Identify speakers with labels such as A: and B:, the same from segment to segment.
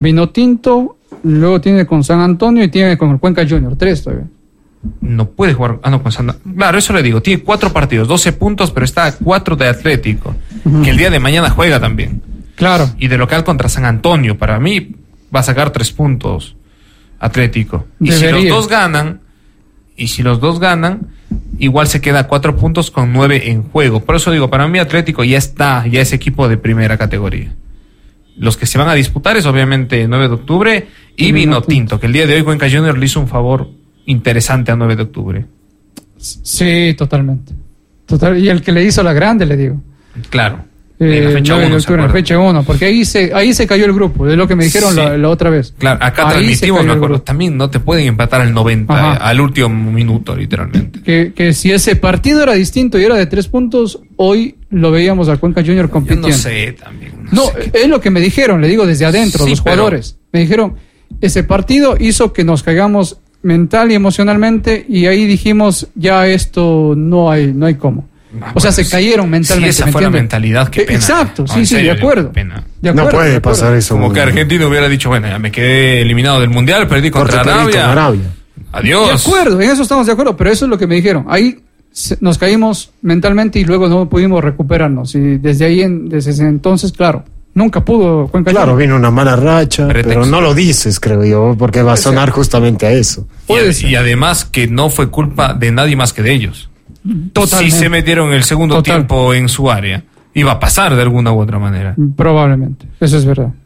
A: Vinotinto, luego tiene con San Antonio y tiene con el Cuenca Junior, 3 todavía.
B: No puede jugar, con San Antonio. Claro, eso le digo, tiene 4 partidos, 12 puntos, pero está a 4 de Atlético, que el día de mañana juega también.
A: Claro.
B: Y de local contra San Antonio, para mí va a sacar 3 puntos Atlético. Y si los dos ganan, igual se queda 4 puntos con 9 en juego. Por eso digo, para mí Atlético ya es equipo de primera categoría. Los que se van a disputar es obviamente 9 de octubre y Vinotinto, que el día de hoy Cuenca Junior le hizo un favor interesante a 9 de octubre.
A: Sí, totalmente. Y el que le hizo la grande, le digo.
B: Claro. En la fecha 1,
A: en fecha 1, porque ahí se cayó el grupo, de lo que me dijeron la otra vez.
B: Claro, acá transmitimos, me acuerdo, también no te pueden empatar al 90, al último minuto, literalmente. Que si ese partido era distinto y era de 3 puntos, hoy lo veíamos a Cuenca Junior compitiendo. Yo no sé, también.
A: Es lo que me dijeron, le digo desde adentro, los jugadores. Me dijeron, ese partido hizo que nos caigamos mental y emocionalmente, y ahí dijimos, ya esto no hay cómo. O sea, se cayeron mentalmente.
B: Si esa fue la mentalidad, qué pena.
A: Exacto, sí, de acuerdo.
C: No puede pasar eso.
B: Como que Argentina hubiera dicho, bueno, ya me quedé eliminado del Mundial, perdí contra Arabia. Adiós.
A: De acuerdo, en eso estamos de acuerdo, pero eso es lo que me dijeron. Ahí nos caímos mentalmente y luego no pudimos recuperarnos. Y desde ese entonces, claro, nunca pudo Cuenca.
C: Claro, vino una mala racha, pero no lo dices, creo yo, porque va a sonar justamente a eso.
B: Y además que no fue culpa de nadie más que de ellos.
A: Totalmente.
B: Si se metieron el segundo tiempo en su área, iba a pasar de alguna u otra manera.
A: Probablemente, eso es verdad.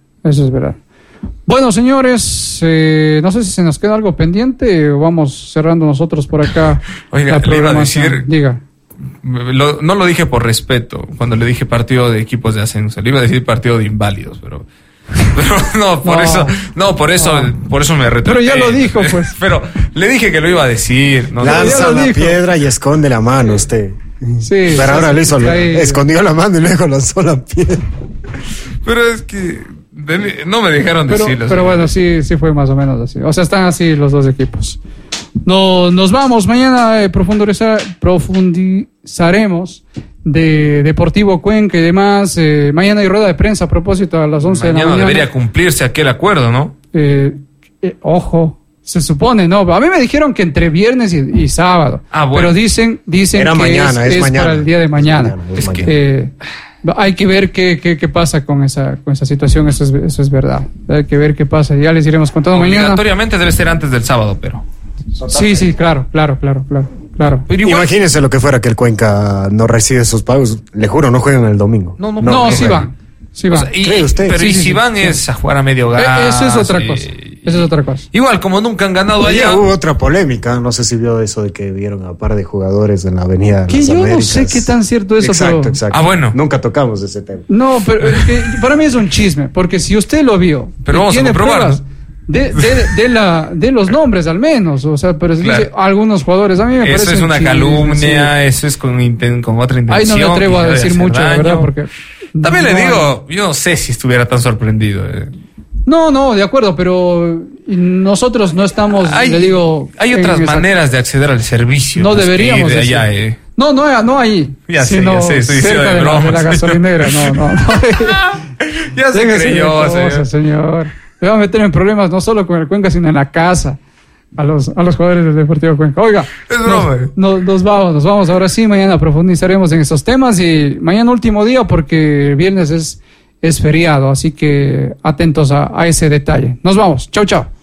A: Bueno, señores, no sé si se nos queda algo pendiente o vamos cerrando nosotros por acá.
B: Oiga,
A: la
B: programación.
A: Le iba a decir, diga.
B: No lo dije por respeto cuando le dije partido de equipos de ascenso, le iba a decir partido de inválidos, pero por eso me retraté.
A: Pero ya lo dijo, pues.
B: Pero le dije que lo iba a decir.
C: Lanza la piedra y esconde la mano usted.
A: Sí.
C: Pero ahora lo hizo, escondió la mano y luego lanzó la piedra.
B: Pero es que no me dejaron decirlo.
A: Pero bueno, sí fue más o menos así. O sea, están así los dos equipos. Nos vamos. Mañana profundizaremos de Deportivo Cuenca y demás. Mañana hay rueda de prensa a propósito a las 11 de la mañana.
B: Debería cumplirse aquel acuerdo, ¿no?
A: Ojo, se supone, ¿no? A mí me dijeron que entre viernes y sábado. Bueno. Pero dicen
C: era
A: que
C: mañana,
A: es
C: mañana.
A: para el día de mañana. Hay que ver qué pasa con esa situación, eso es verdad. Hay que ver qué pasa. Ya les iremos contando mañana.
B: Obligatoriamente debe ser antes del sábado, pero...
A: Sí, claro.
B: Pero
C: imagínense lo que fuera que el Cuenca no recibe esos pagos. Le juro, no juegan el domingo.
A: No, sí van.
B: O sea, ¿cree usted? Pero si van es a jugar a medio gas.
A: Eso es otra cosa. Eso es otra cosa.
B: Igual, como nunca han ganado allá.
C: Hubo otra polémica, no sé si vio eso de que vieron a par de jugadores en la avenida de las
A: yo
C: Américas.
A: No sé qué tan cierto eso.
C: Exacto.
B: Bueno.
C: Nunca tocamos ese tema.
A: No, pero para mí es un chisme, porque si usted lo vio,
B: pero vamos a comprobarlo.
A: De los nombres al menos, o sea, pero claro. Dice algunos jugadores, a mí me parece
B: eso es una calumnia, eso es con otra intención.
A: Ahí no me atrevo a decir mucho, la verdad, porque
B: también le digo, yo no sé si estuviera tan sorprendido.
A: No, de acuerdo, pero nosotros no estamos, le digo,
B: hay otras maneras de acceder al servicio.
A: No deberíamos
B: de allá,
A: No ahí.
B: Ya sé,
A: cerca de la gasolinera, no.
B: Ya se creyó,
A: señor. Le va a meter en problemas no solo con el Cuenca, sino en la casa a los jugadores del Deportivo Cuenca. Oiga, nos vamos. Ahora sí, mañana profundizaremos en esos temas y mañana último día porque viernes es feriado, así que atentos a ese detalle. Nos vamos. Chau.